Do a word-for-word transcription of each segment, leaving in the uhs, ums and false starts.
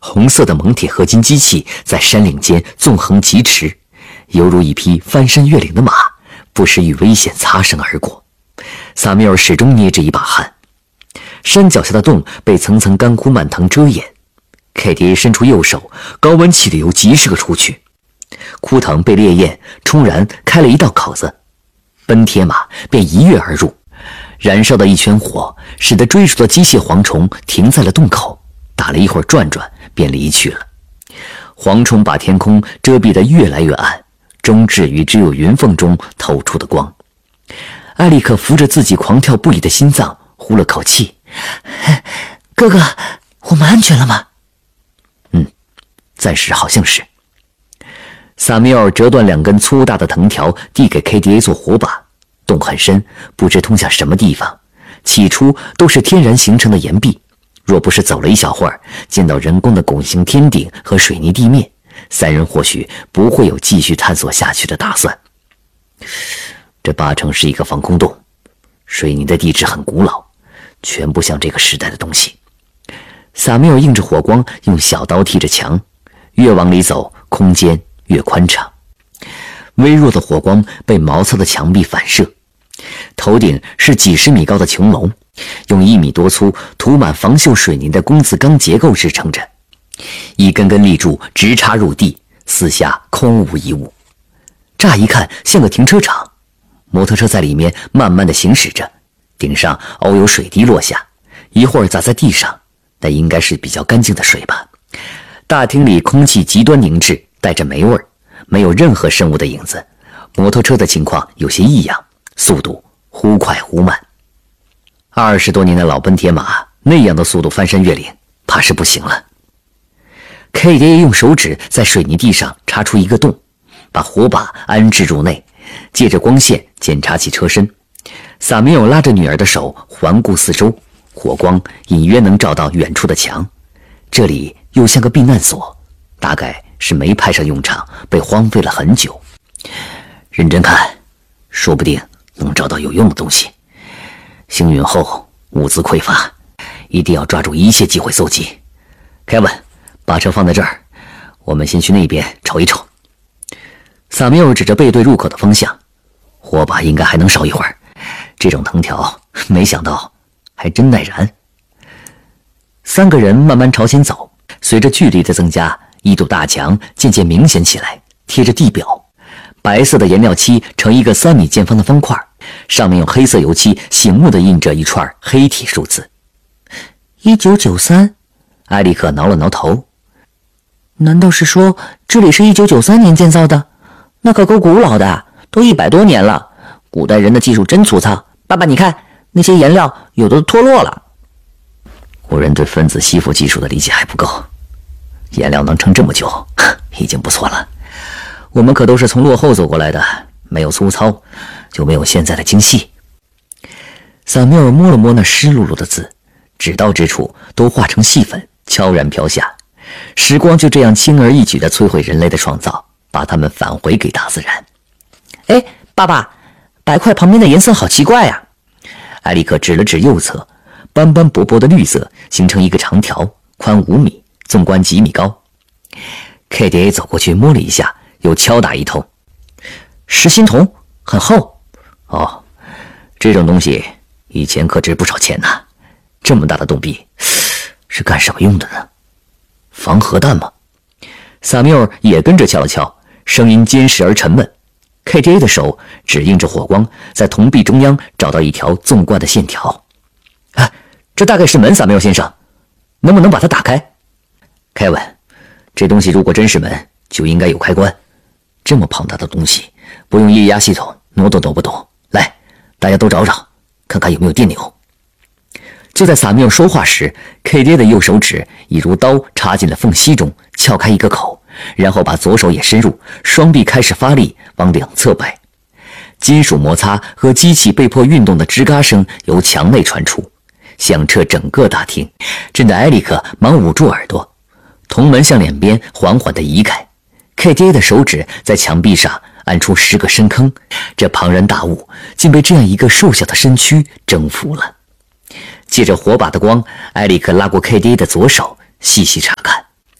红色的锰铁合金机器在山岭间纵横疾驰，犹如一匹翻山越岭的马，不时与危险擦身而过。萨缪尔始终捏着一把汗。山脚下的洞被层层干枯蔓藤遮掩。K D A 伸出右手，高温气流急射出去，枯藤被烈焰冲燃开了一道口子，奔铁马便一跃而入。燃烧的一圈火使得追逐的机械蝗虫停在了洞口，打了一会儿转转便离去了。蝗虫把天空遮蔽得越来越暗，终至于只有云缝中透出的光。艾利克扶着自己狂跳不已的心脏，呼了口气：“ 哥哥，我们安全了吗？”“ 嗯，暂时好像是。”萨缪尔折断两根粗大的藤条，递给 K D A 做火把。洞很深，不知通向什么地方。起初都是天然形成的岩壁，若不是走了一小会儿，见到人工的拱形天顶和水泥地面，三人或许不会有继续探索下去的打算。这八成是一个防空洞，水泥的地质很古老，全不像这个时代的东西。萨缪尔映着火光，用小刀剔着墙，越往里走，空间越宽敞。微弱的火光被毛糙的墙壁反射，头顶是几十米高的穹楼，用一米多粗、涂满防锈水泥的工字钢结构支撑着，一根根立柱直插入地，四下空无一物。乍一看像个停车场，摩托车在里面慢慢地行驶着，顶上偶有水滴落下，一会儿砸在地上，那应该是比较干净的水吧。大厅里空气极端凝滞，带着霉味儿，没有任何生物的影子。摩托车的情况有些异样，速度忽快忽慢。二十多年的老奔铁马那样的速度翻山越岭，怕是不行了。K D A 用手指在水泥地上插出一个洞，把火把安置入内，借着光线检查起车身。萨缪尔拉着女儿的手环顾四周，火光隐约能照到远处的墙，这里又像个避难所，大概是没派上用场，被荒废了很久。认真看，说不定能找到有用的东西。星云后，物资匮乏，一定要抓住一切机会搜集。凯文，把车放在这儿，我们先去那边瞅一瞅。萨缪尔指着背对入口的方向，火把应该还能烧一会儿。这种藤条，没想到还真耐燃。三个人慢慢朝前走，随着距离的增加，一堵大墙渐渐明显起来，贴着地表，白色的颜料漆呈一个三米见方的方块，上面用黑色油漆醒目地印着一串黑体数字。 一九九三， 埃里克挠了挠头。 难道是说这里是一九九三年建造的？那可够古老的，都一百多年了。古代人的技术真粗糙。爸爸，你看那些颜料有的都脱落了。 古人对分子吸附技术的理解还不够，颜料能撑这么久，已经不错了。我们可都是从落后走过来的，没有粗糙，就没有现在的精细。萨缪尔摸了摸那湿漉漉的字，指刀之处都化成细粉，悄然飘下。时光就这样轻而易举地摧毁人类的创造，把它们返回给大自然。 哎，爸爸，白块旁边的颜色好奇怪呀、 啊！埃里克指了指右侧，斑斑驳驳的绿色形成一个长条，宽五米，纵观几米高。K D A 走过去摸了一下，又敲打一通。实心铜，很厚。哦，这种东西以前可值不少钱呢。这么大的洞壁是干什么用的呢？防核弹吗？萨缪尔也跟着敲了敲，声音坚实而沉闷。K D A 的手指映着火光，在铜壁中央找到一条纵贯的线条。啊，这大概是门，萨缪尔先生，能不能把它打开？凯文，这东西如果真是门，就应该有开关。这么庞大的东西，不用液压系统，挪都挪不动。来，大家都找找，看看有没有电钮。就在萨缪尔说话时 ，K D A 的右手指已如刀插进了缝隙中，撬开一个口，然后把左手也伸入，双臂开始发力，往两侧摆。金属摩擦和机器被迫运动的吱嘎声由墙内传出，响彻整个大厅，震得埃里克忙捂住耳朵。铜门向两边缓缓地移开 ，K D A 的手指在墙壁上按出十个深坑，这庞然大物竟被这样一个瘦小的身躯征服了。借着火把的光，埃里克拉过 K D A 的左手，细细查看。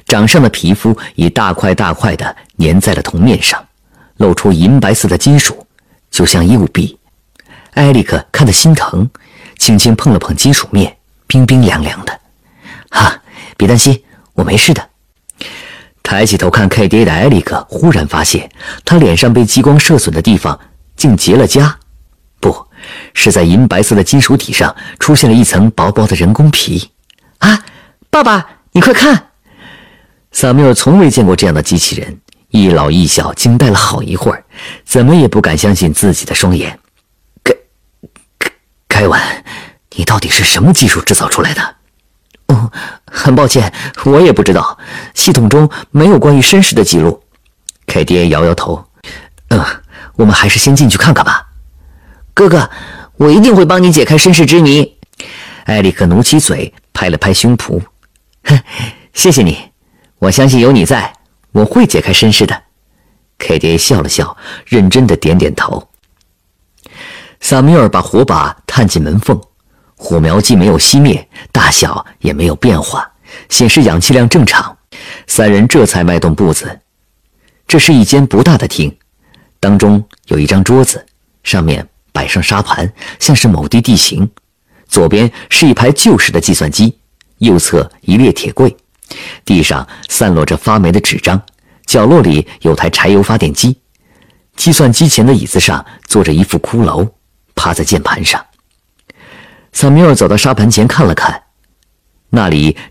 掌上的皮肤已大块大块地粘在了铜面上，露出银白色的金属，就像釉币。艾利克看得心疼，轻轻碰了碰金属面，冰冰凉凉的。哈，别担心，我没事的。抬起头看 K D A 的艾利克忽然发现，他脸上被激光射损的地方竟结了痂，不是在银白色的金属体上出现了一层薄薄的人工皮。啊，爸爸，你快看！萨缪尔从未见过这样的机器人，一老一小惊呆了好一会儿，怎么也不敢相信自己的双眼。凯凯凯文，你到底是什么技术制造出来的？哦，很抱歉，我也不知道，系统中没有关于绅士的记录。K D A 摇摇头。嗯，我们还是先进去看看吧。 哥哥，我一定会帮你解开身世之谜。 艾利克努起嘴，拍了拍胸脯。哼，谢谢你，我相信有你在，我会解开身世的。K D A 笑了笑，认真的点点头。萨缪尔把火把探进门缝，火苗既没有熄灭，大小也没有变化，显示氧气量正常。三人这才迈动步子。这是一间不大的厅，当中有一张桌子，上面摆上沙盘，像是某地地形。左边是一排旧式的计算机，右侧一列铁柜，地上散落着发霉的纸张，角落里有台柴油发电机。计算机前的椅子上坐着一副骷髅，趴在键盘上。萨缪尔走到沙盘前看了看，那里